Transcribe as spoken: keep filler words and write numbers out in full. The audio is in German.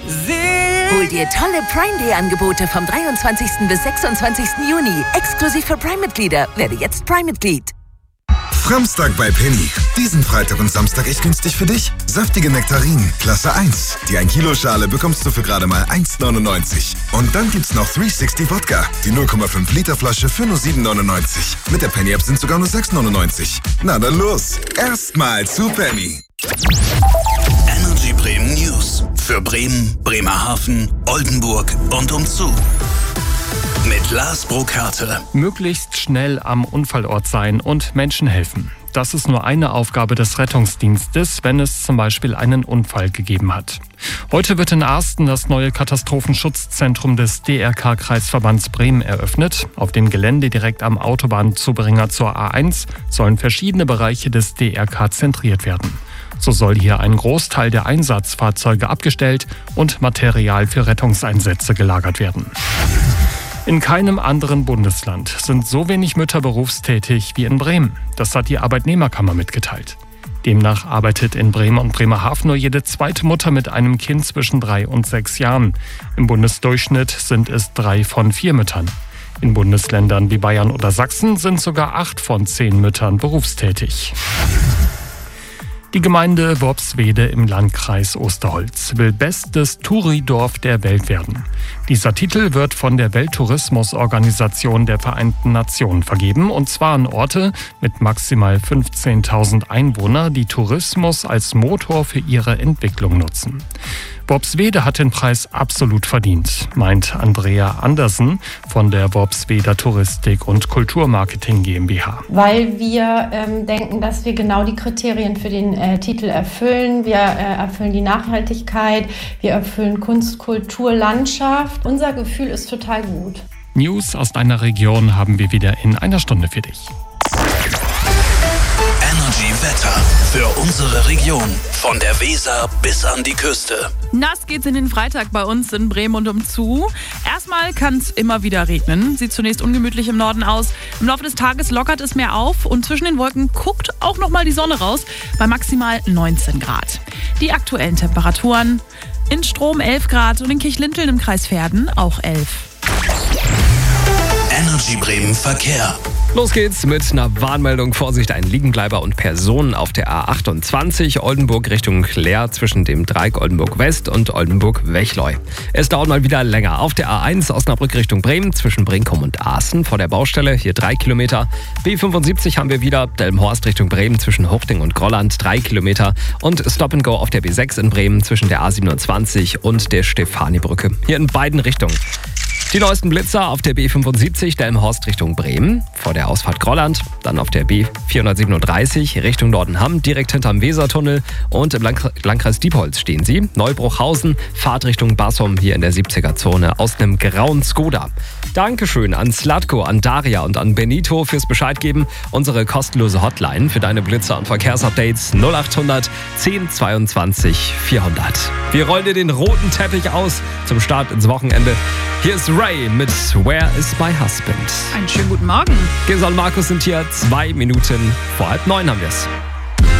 Hol dir tolle Prime Day Angebote vom dreiundzwanzigsten bis sechsundzwanzigsten Juni. Exklusiv für Prime-Mitglieder. Werde jetzt Prime-Mitglied. Framstag bei Penny. Diesen Freitag und Samstag echt günstig für dich. Saftige Nektarinen, Klasse eins. Die ein Kilo Schale bekommst du für gerade mal eins neunundneunzig. Und dann gibt's noch dreihundertsechzig Wodka. Die null Komma fünf Liter Flasche für nur sieben neunundneunzig. Mit der Penny App sind sogar nur sechs neunundneunzig. Na dann los. Erstmal zu Penny. Energy Bremen News. Für Bremen, Bremerhaven, Oldenburg und umzu. Mit Lars Burkhardt. Möglichst schnell am Unfallort sein und Menschen helfen. Das ist nur eine Aufgabe des Rettungsdienstes, wenn es zum Beispiel einen Unfall gegeben hat. Heute wird in Arsten das neue Katastrophenschutzzentrum des D R K-Kreisverbands Bremen eröffnet. Auf dem Gelände direkt am Autobahnzubringer zur A eins sollen verschiedene Bereiche des D R K zentriert werden. So soll hier ein Großteil der Einsatzfahrzeuge abgestellt und Material für Rettungseinsätze gelagert werden. In keinem anderen Bundesland sind so wenig Mütter berufstätig wie in Bremen. Das hat die Arbeitnehmerkammer mitgeteilt. Demnach arbeitet in Bremen und Bremerhaven nur jede zweite Mutter mit einem Kind zwischen drei und sechs Jahren. Im Bundesdurchschnitt sind es drei von vier Müttern. In Bundesländern wie Bayern oder Sachsen sind sogar acht von zehn Müttern berufstätig. Die Gemeinde Worpswede im Landkreis Osterholz will bestes Touridorf der Welt werden. Dieser Titel wird von der Welttourismusorganisation der Vereinten Nationen vergeben, und zwar an Orte mit maximal fünfzehntausend Einwohnern, die Tourismus als Motor für ihre Entwicklung nutzen. Worpswede hat den Preis absolut verdient, meint Andrea Andersen von der Worpsweder Touristik- und Kulturmarketing GmbH. Weil wir ähm, denken, dass wir genau die Kriterien für den äh, Titel erfüllen. Wir äh, erfüllen die Nachhaltigkeit, wir erfüllen Kunst, Kultur, Landschaft. Unser Gefühl ist total gut. News aus deiner Region haben wir wieder in einer Stunde für dich. Energy Wetter für unsere Region. Von der Weser bis an die Küste. Nass geht's in den Freitag bei uns in Bremen und umzu. Erstmal kann es immer wieder regnen. Sieht zunächst ungemütlich im Norden aus. Im Laufe des Tages lockert es mehr auf und zwischen den Wolken guckt auch nochmal die Sonne raus bei maximal neunzehn Grad. Die aktuellen Temperaturen: in Strom elf Grad und in Kirchlinteln im Kreis Verden auch elf. Energy Bremen Verkehr. Los geht's mit einer Warnmeldung. Vorsicht, ein Liegenbleiber und Personen auf der A achtundzwanzig Oldenburg Richtung Leer zwischen dem Dreieck Oldenburg West und Oldenburg Wechleu. Es dauert mal wieder länger. Auf der A eins Osnabrück Richtung Bremen zwischen Brinkum und Aaßen vor der Baustelle, hier drei Kilometer. B fünfundsiebzig haben wir wieder Delmenhorst Richtung Bremen zwischen Huchting und Grolland, drei Kilometer. Und Stop and Go auf der B sechs in Bremen zwischen der A siebenundzwanzig und der Stefanibrücke. Hier in beiden Richtungen. Die neuesten Blitzer auf der B fünfundsiebzig Delmenhorst Richtung Bremen vor der Ausfahrt Grolland, dann auf der B vierhundertsiebenunddreißig Richtung Nordenham direkt hinterm Wesertunnel und im Landkreis Diepholz stehen sie. Neubruchhausen, Fahrt Richtung Bassum hier in der siebziger-Zone aus einem grauen Skoda. Dankeschön an Slatko, an Daria und an Benito fürs Bescheid geben. Unsere kostenlose Hotline für deine Blitzer und Verkehrsupdates null achthundert zehn zweiundzwanzig vierhundert. Wir rollen dir den roten Teppich aus zum Start ins Wochenende. Hier ist Ray mit Where is my husband? Einen schönen guten Morgen. Gesa und Markus sind hier, zwei Minuten vor halb neun haben wir es.